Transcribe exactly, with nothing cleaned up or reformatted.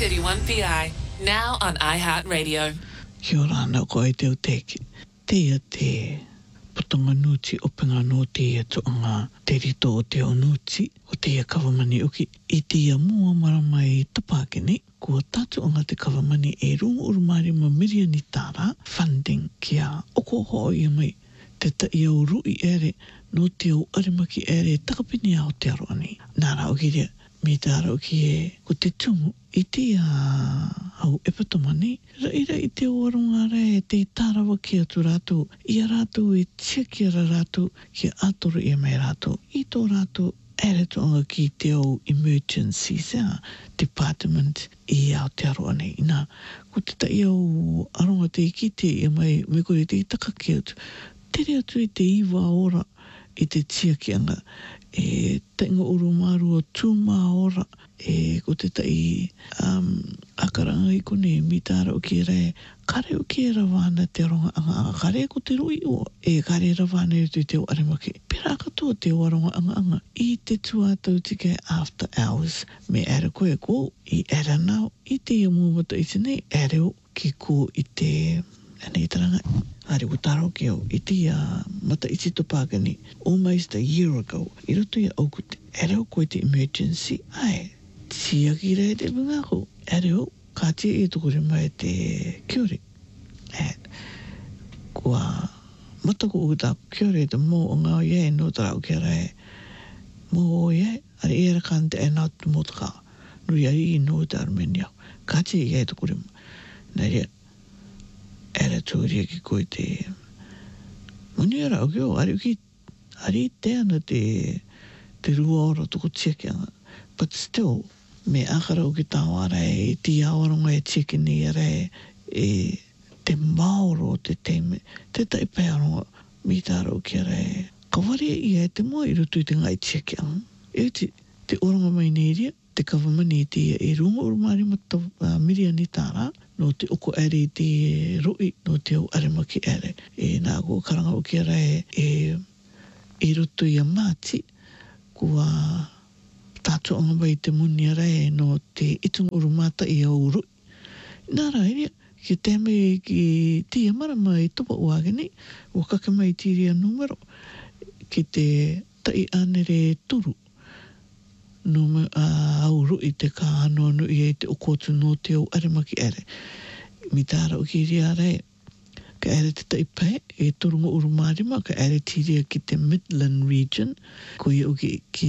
thirty-one P I, now on iHeartRadio. Kia ora ana ko e te o teke. Te a te putonga nuti o pinga no te a toanga te rito o te o nuti o te a kawamani uki. I te a mua maramai i tapakene, kua tatu anga te kawamani e rungu urumari ma miriani tāra funding kia oko hoi mai te ta i au rui ere no te au arimaki ere takapini au te aroani. Nara o ki rea, me te ara o ki e ko te tumu i te a au epatomani. Raira i te oarunga rea te tārawa ki atu rātou. I a rātou e tiki ara rātou ki atoro i a mai rātou. I tō rātou ere toanga ki te au emergency sea department i Aotearoa nei. Nā, ko te tai au aronga te ikite i a mai me kore te taka ki atu. Tere atu i te iwa ora i te tiakianga. E tainga urumaru o tūma ora e ko te tai um, akaranga i kone mi tāra o ki re kare o ki e rawana te ronga anga anga kare ko te rui o e kare rawana i te o arimaki pera katoa te o aronga anga anga i te tuatau tike after hours me ere koe ko i ere nao i te iamumata i tene ere o ki ko i te anei taranga Ari utaro ki au, i te uh, mata iti to pākani, almost a year ago, i roto i au te ere o koe te emergency, ai, tia ki rei te mungako, ere o, ka tia i toko re mai te kiore. E, kua mata ko uta kiore te mō o ngā iei no tarau ki rei, mō o iei, ari i era kante e nā tu motaka, nui ari i no te armenia, ka tia i iei toko re mai, nai rea, ere tūria ki koe te muni ara o kio, ari ki ari te ana te te rua ora toko tiekianga but still me akara o ki tāwara e ti awaronga e tiekini ara e te maoro o te teime te taipai aronga mi tāra o ki ara e kawari i e te moa i rutu i te ngai tiekianga e te, te oronga mai neiria te kawamani i te e runga urumari mata uh, miriani tāra no te oko ere i te rui no te au arimaki ere. E nā kua karanga o ki ara e, e, e roto i a māti kua tātua anga mai te muni ara e no te itunga urumata i au rui. Nā rā iria, ki te me ki te amarama i topa uageni, o kake mai tiria numero ki te tai anere turu. No me uh, au rui te ka ano anu i e te okotu no te au arimaki ere. Mi tāra o ki ria re, ka ere te taipai e torunga urumarima, ka ere tiria ki te Midland region, ko i o ki, ki